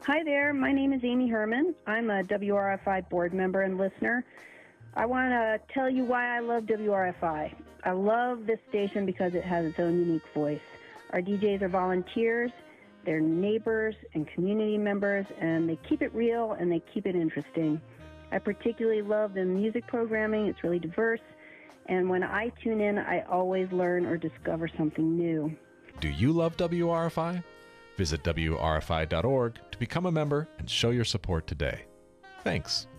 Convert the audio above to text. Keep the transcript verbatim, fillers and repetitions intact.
Hi there, my name is Amy Herman. I'm a W R F I board member and listener. I want to tell you why I love W R F I. I love this station because it has its own unique voice. Our D Js are volunteers, they're neighbors and community members, and they keep it real and they keep it interesting. I particularly love the music programming. It's really diverse. And when I tune in, I always learn or discover something new. Do you love W R F I? Visit W R F I dot org to become a member and show your support today. Thanks.